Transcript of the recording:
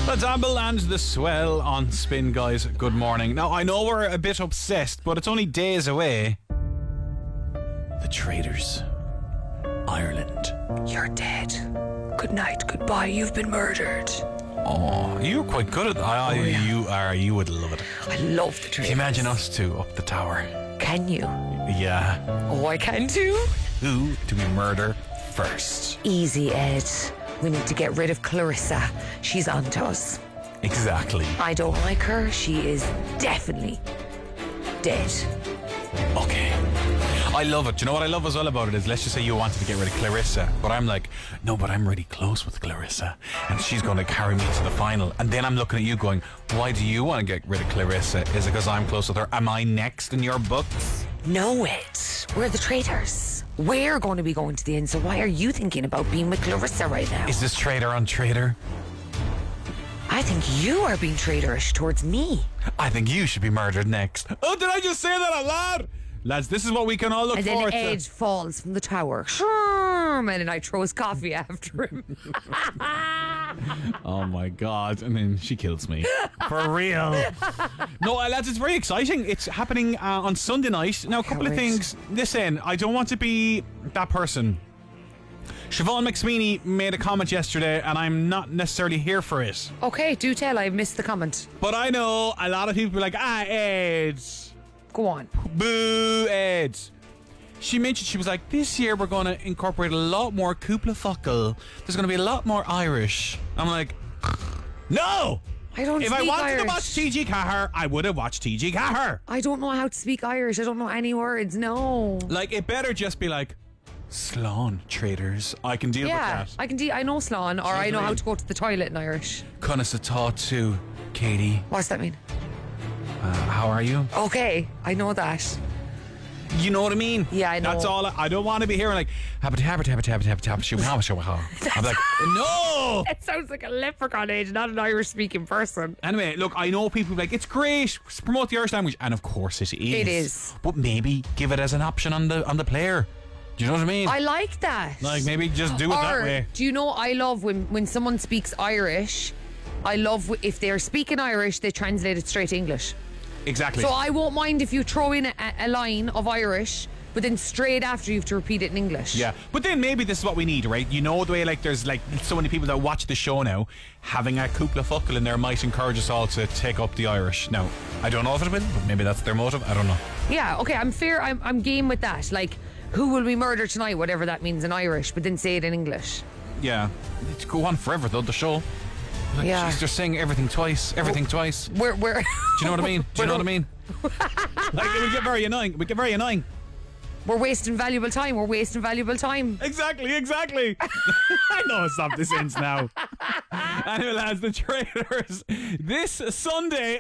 The Dabble and the Swell on Spin, guys. Good morning. Now, I know we're a bit obsessed, but it's only days away. The Traitors. Ireland. You're dead. Good night, goodbye, you've been murdered. Oh, you're quite good at that. Yeah. You would love it. I love the Traitors. Can you imagine us two up the tower? Can you? Yeah. Oh, I can too. Who do we murder first? Easy, Ed. We need to get rid of Clarissa. She's onto us. Exactly. I don't like her. She is definitely dead. Okay. I love it. Do you know what I love as well about it is, let's just say you wanted to get rid of Clarissa, but I'm like, no, but I'm really close with Clarissa and she's going to carry me to the final. And then I'm looking at you going, why do you want to get rid of Clarissa? Is it because I'm close with her? Am I next in your books? No, Ed. We're the traitors. We're going to be going to the end, so why are you thinking about being with Clarissa right now? Is this traitor on traitor? I think you are being traitorish towards me. I think you should be murdered next. Oh, did I just say that out loud? Lads, this is what we can all look forward to. And then Ed falls from the tower. And then I throw his coffee after him. Oh my God. And then she kills me. For real. No, lads, it's very exciting. It's happening on Sunday night. Now, a couple of things. Listen, I don't want to be that person. Siobhan McSweeney made a comment yesterday and I'm not necessarily here for it. Okay, do tell. I missed the comment. But I know a lot of people are like, Ed. Go on. Boo, Ed. She mentioned, she was like, this year we're going to incorporate a lot more Cúpla Focal. There's going to be a lot more Irish. I'm like, no! I don't If speak I wanted Irish. to watch T.G. Cahir, I would have watched T.G. Cahir. I don't know how to speak Irish. I don't know any words. No. Like, it better just be like, Slán, traitors. I can deal with that. I know Slán, or I know how to go to the toilet in Irish. Cunasatá too, Katie. What's that mean? How are you? Okay, I know that. You know what I mean? Yeah, I know. That's all. I don't want to be hearing like I'm like, no. It sounds like a leprechaun age, not an Irish speaking person. Anyway, look, I know people like it's great, promote the Irish language, and of course it is. It is. But maybe give it as an option on the player. Do you know what I mean? I like that. Like maybe just do it that way. Do you know, I love when someone speaks Irish, I love if they're speaking Irish, they translate it straight to English. Exactly. So I won't mind if you throw in a line of Irish, but then straight after you have to repeat it in English. Yeah, but then maybe this is what we need, right? You know the way like there's like so many people that watch the show now, having a Cúpla Focal in there might encourage us all to take up the Irish. Now, I don't know if it will, but maybe that's their motive. I don't know. Yeah, okay, I'm fair. I'm game with that. Like, who will we murder tonight? Whatever that means in Irish, but then say it in English. Yeah, it's go on forever though. The show. Like, Yeah. She's just saying everything twice. Twice. We're Do you know what I mean? Do you know what I mean? Like it would get very annoying. We're wasting valuable time. Exactly. I know stop this ends now. Anyway, lads, the Traitors this Sunday.